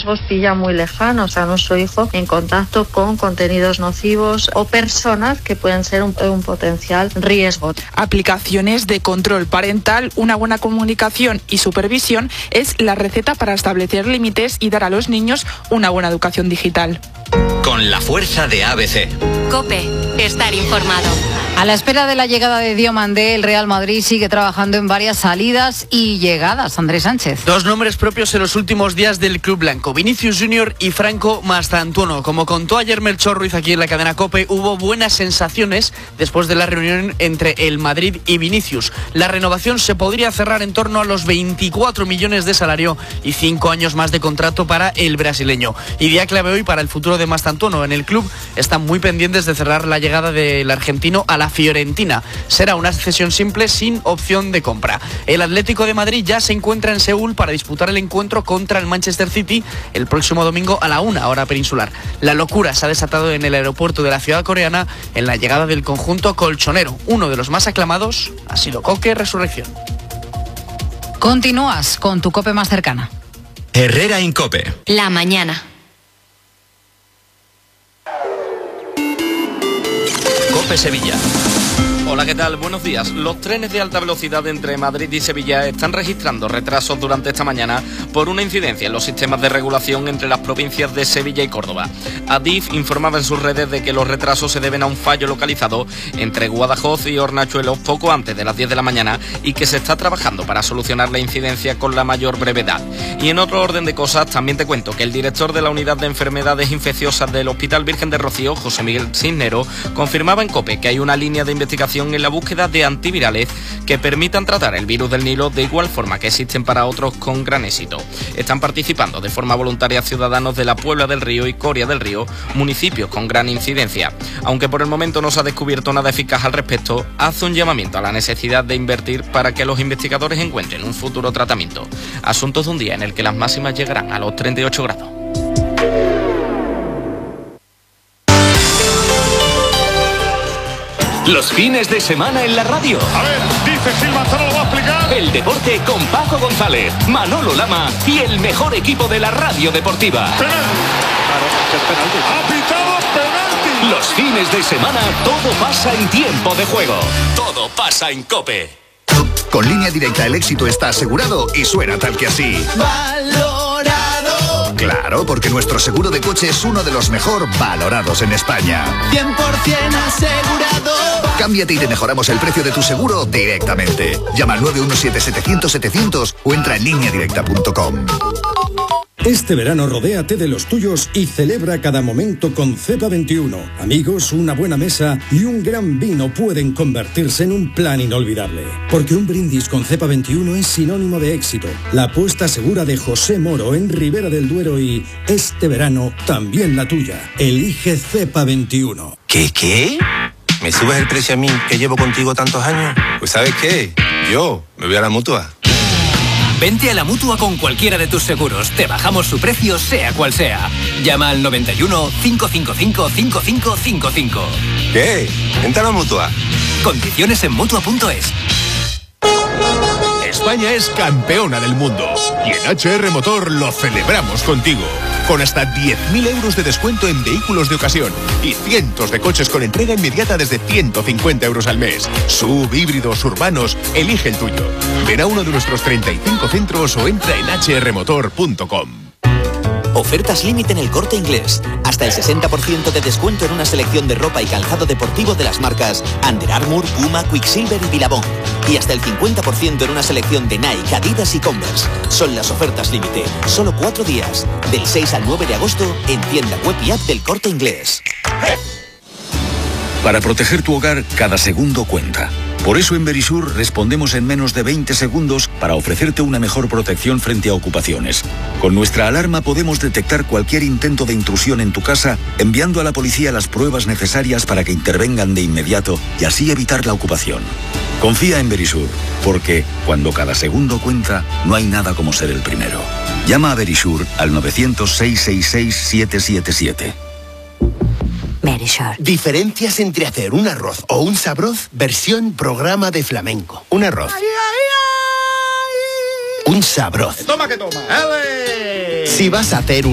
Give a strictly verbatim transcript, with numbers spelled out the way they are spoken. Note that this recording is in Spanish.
riesgos pilla muy lejanos a nuestro hijo en contacto con contenidos nocivos o personas que pueden ser un, un potencial riesgo. Aplicaciones de control parental, una buena comunicación y supervisión es la receta para establecer límites y dar a los niños una buena educación digital. Con la fuerza de A B C. COPE, estar informado. A la espera de la llegada de Diomandé, el Real Madrid sigue trabajando en varias salidas y llegadas. Andrés Sánchez. Dos nombres propios en los últimos días del club blanco, Vinicius Junior y Franco Mastantuono. Como contó ayer Melchor Ruiz aquí en la cadena COPE, hubo buenas sensaciones después de la reunión entre el Madrid y Vinicius. La renovación se podría cerrar en torno a los veinticuatro millones de salario y cinco años más de contrato para el brasileño. Y día clave hoy para el futuro de Mastantuono. En el club están muy pendientes de cerrar la llegada del argentino a la Fiorentina. Será una cesión simple sin opción de compra. El Atlético de Madrid ya se encuentra en Seúl para disputar el encuentro contra el Manchester City el próximo domingo a la una, hora peninsular. La locura se ha desatado en el aeropuerto de la ciudad coreana en la llegada del conjunto colchonero. Uno de los más aclamados ha sido Coque Resurrección. Continúas con tu COPE más cercana. Herrera en COPE. La mañana. COPE Sevilla. Hola, ¿qué tal? Buenos días. Los trenes de alta velocidad entre Madrid y Sevilla están registrando retrasos durante esta mañana por una incidencia en los sistemas de regulación entre las provincias de Sevilla y Córdoba. Adif informaba en sus redes de que los retrasos se deben a un fallo localizado entre Guadajoz y Hornachuelos poco antes de las diez de la mañana y que se está trabajando para solucionar la incidencia con la mayor brevedad. Y en otro orden de cosas, también te cuento que el director de la Unidad de Enfermedades Infecciosas del Hospital Virgen de Rocío, José Miguel Cisnero, confirmaba en COPE que hay una línea de investigación en la búsqueda de antivirales que permitan tratar el virus del Nilo de igual forma que existen para otros con gran éxito. Están participando de forma voluntaria ciudadanos de la Puebla del Río y Coria del Río, municipios con gran incidencia. Aunque por el momento no se ha descubierto nada eficaz al respecto, hace un llamamiento a la necesidad de invertir para que los investigadores encuentren un futuro tratamiento. Asuntos de un día en el que las máximas llegarán a los treinta y ocho grados. Los fines de semana en la radio. A ver, dice Gil Manzano, lo va a explicar. El deporte con Paco González, Manolo Lama y el mejor equipo de la radio deportiva. Penalti. Claro, es penalti. Ha pitado penalti. Los fines de semana todo pasa en tiempo de juego. Todo pasa en COPE. Con Línea Directa el éxito está asegurado y suena tal que así. Valorado. Claro, porque nuestro seguro de coche es uno de los mejor valorados en España. cien por ciento asegurado. Cámbiate y te mejoramos el precio de tu seguro directamente. Llama al nueve uno siete, setecientos, setecientos o entra en línea directa punto com. Este verano rodéate de los tuyos y celebra cada momento con Cepa veintiuno. Amigos, una buena mesa y un gran vino pueden convertirse en un plan inolvidable. Porque un brindis con Cepa veintiuno es sinónimo de éxito. La apuesta segura de José Moro en Ribera del Duero y este verano también la tuya. Elige Cepa veintiuno. ¿Qué, qué? ¿Me subes el precio a mí, que llevo contigo tantos años? Pues ¿sabes qué? Yo me voy a la Mutua. Vente a la Mutua con cualquiera de tus seguros. Te bajamos su precio, sea cual sea. Llama al noventa y uno, cinco cinco cinco, cinco cinco cinco cinco. ¿Qué? Vente a la Mutua. Condiciones en Mutua punto es. España es campeona del mundo y en H R Motor lo celebramos contigo. Con hasta diez mil euros de descuento en vehículos de ocasión y cientos de coches con entrega inmediata desde ciento cincuenta euros al mes. Sub, híbridos, urbanos, elige el tuyo. Ven a uno de nuestros treinta y cinco centros o entra en h r motor punto com. Ofertas límite en El Corte Inglés. Hasta el sesenta por ciento de descuento en una selección de ropa y calzado deportivo de las marcas Under Armour, Puma, Quicksilver y Billabong. Y hasta el cincuenta por ciento en una selección de Nike, Adidas y Converse. Son las ofertas límite. Solo cuatro días. Del seis al nueve de agosto en tienda web y app del Corte Inglés. Para proteger tu hogar, cada segundo cuenta. Por eso en Verisur respondemos en menos de veinte segundos para ofrecerte una mejor protección frente a ocupaciones. Con nuestra alarma podemos detectar cualquier intento de intrusión en tu casa, enviando a la policía las pruebas necesarias para que intervengan de inmediato y así evitar la ocupación. Confía en Verisur, porque cuando cada segundo cuenta, no hay nada como ser el primero. Llama a Verisur al novecientos, seiscientos sesenta y seis, siete siete siete. Verisur. Diferencias entre hacer un arroz o un sabroz, versión programa de flamenco. Un arroz. Ay, ay, ay. Un sabroz. Toma que toma. ¡Ale! Si vas a hacer un